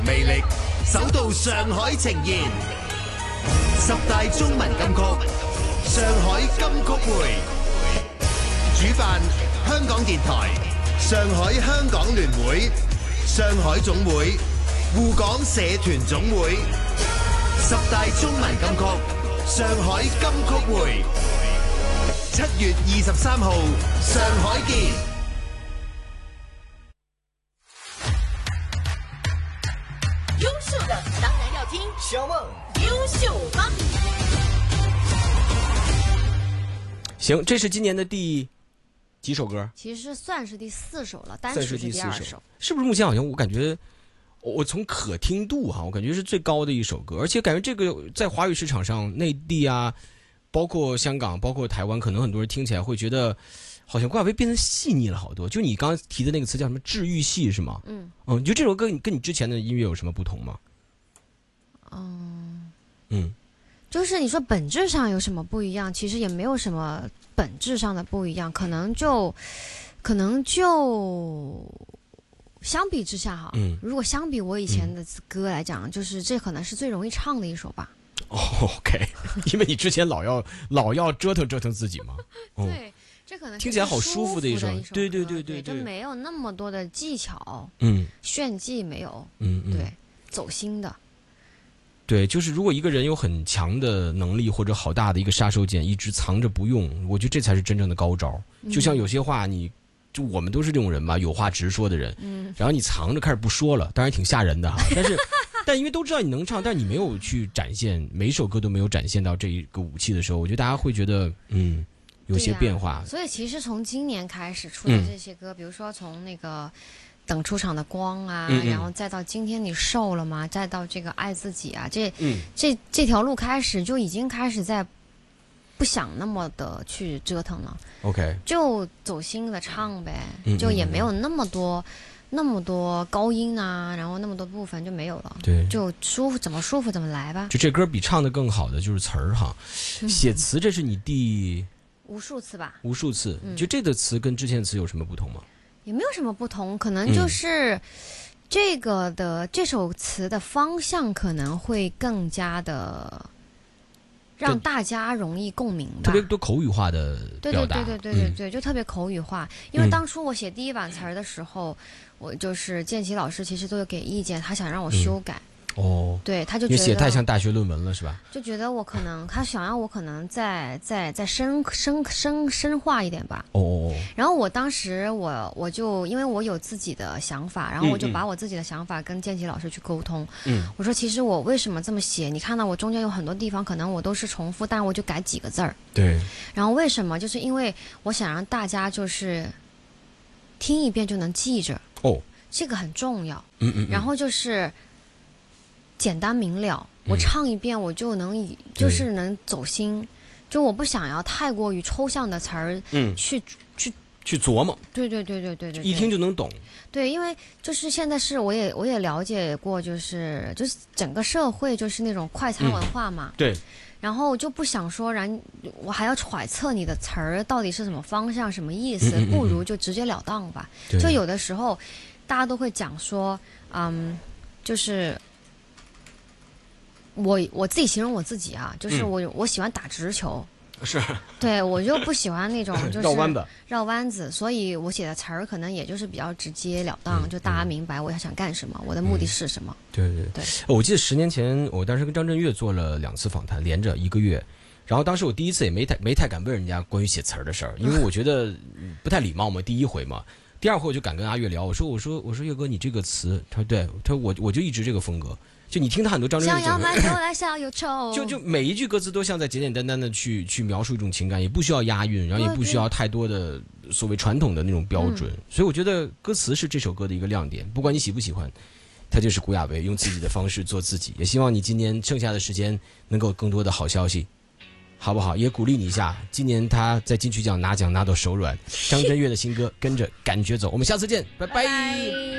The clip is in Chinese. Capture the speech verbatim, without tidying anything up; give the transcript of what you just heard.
魅力首到上海呈現，十大中文金曲，上海金曲會，主辦香港電台、上海香港聯會、上海總會、滬港社團總會，十大中文金曲，上海金曲會，七月二十三號，上海見。 小梦优秀帮你。 行，这是今年的第几首歌？ 其实算是第四首了，单曲是第二首。 是不是目前好像我感觉，我从可听度哈，我感觉是最高的一首歌，而且感觉这个在华语市场上，内地啊，包括香港，包括台湾，可能很多人听起来会觉得，好像郭亚飞变得细腻了好多。就你刚刚提的那个词叫什么治愈系是吗？ 嗯嗯，你觉得这首歌跟你之前的音乐有什么不同吗？ 嗯嗯， 就是你说本质上有什么不一样，其实也没有什么本质上的不一样，可能就可能就相比之下哈， 嗯， 如果相比我以前的歌来讲，嗯，就是这可能是最容易唱的一首吧。 哦 ，OK， 因为你之前老要老要折腾折腾自己嘛。哦， 对，这可能听起来好舒服的一首，对对对对对，就没有那么多的技巧， 嗯， 炫技没有， 嗯嗯， 对，走心的。 对，就是如果一个人有很强的能力或者好大的一个杀手锏，一直藏着不用，我觉得这才是真正的高招。就像有些话你，就我们都是这种人嘛，有话直说的人，嗯，然后你藏着开始不说了，当然挺吓人的哈。但是，但因为都知道你能唱，但是你没有去展现，每一首歌都没有展现到这一个武器的时候，我觉得大家会觉得，嗯，有些变化。 啊，所以其实从今年开始出的这些歌，嗯，比如说从那个。等出场的光啊，嗯嗯，然后再到今天你瘦了吗？再到这个爱自己啊，这、嗯、这这条路开始就已经开始在不想那么的去折腾了。 OK， 就走心的唱呗， 嗯嗯， 就也没有那么多那么多高音啊，然后那么多部分就没有了。 对， 就舒服怎么舒服怎么来吧。 就这歌比唱的更好的就是词儿哈，嗯，写词这是你第无数次吧？ 无数次，嗯，就这个词跟之前的词有什么不同吗？ 也没有什么不同，可能就是这个的，嗯，这首词的方向可能会更加的让大家容易共鸣吧， 特别多口语化的表达， 对对对对对对对，嗯，就特别口语化。因为当初我写第一版词儿的时候，嗯，我就是建奇老师其实都有给意见，他想让我修改。嗯哦， 对，他就觉得你写太像大学论文了，是吧？ 就觉得我可能他想要我可能再再再深深深深化一点吧。 哦哦哦。 然后我当时我我就因为我有自己的想法，然后我就把我自己的想法跟建奇老师去沟通。嗯。我说其实我为什么这么写？你看到我中间有很多地方可能我都是重复，但我就改几个字儿。 对。 然后为什么？就是因为我想让大家就是听一遍就能记着。 哦。 这个很重要。 嗯嗯。 然后就是。简单明了，我唱一遍我就能，嗯，就是能走心，就我不想要太过于抽象的词儿，嗯，去去去琢磨。 对对对对对对， 一听就能懂。 对，因为就是现在是我也我也了解过，就是就是整个社会就是那种快餐文化嘛， 嗯，对。 然后就不想说，然我还要揣测你的词儿到底是什么方向、什么意思，嗯嗯嗯，不如就直截了当吧。就有的时候，大家都会讲说，嗯，就是。我我自己形容我自己啊，就是我、嗯、我喜欢打直球， 是， 对我就不喜欢那种就是绕弯子， 绕弯子，所以我写的词儿可能也就是比较直截了当，嗯、就大家明白我要想干什么，嗯、我的目的是什么。 对对对，我记得十年前，我当时跟张震岳做了两次访谈，连着一个月。然后当时我第一次也没太没太敢问人家关于写词儿的事儿，因为我觉得不太礼貌嘛，第一回嘛。第二回我就敢跟阿岳聊，我说我说我说岳哥你这个词，他说对，他说我我就一直这个风格。就你听他很多张震岳想要买就来笑又臭， 就就每一句歌词都像在简简单单的去去描述一种情感，也不需要押韵，然后也不需要太多的所谓传统的那种标准，嗯、所以我觉得歌词是这首歌的一个亮点。不管你喜不喜欢，他就是古亚维用自己的方式做自己。也希望你今年剩下的时间能够更多的好消息，好不好？也鼓励你一下，今年他在金曲奖拿奖拿到手软。张震岳的新歌《跟着感觉走》，我们下次见，拜拜。拜拜。